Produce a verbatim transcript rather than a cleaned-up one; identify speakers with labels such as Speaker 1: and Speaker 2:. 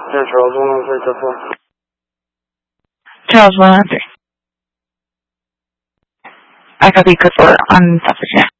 Speaker 1: Air Charles one one three to four.
Speaker 2: Charles one one three. I copy code four on top of you.